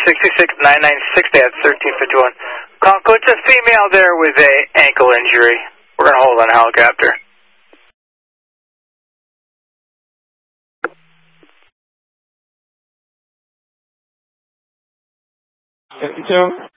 66-996, that's 1351. Conco, it's a female there with a ankle injury. We're going to hold on a helicopter. So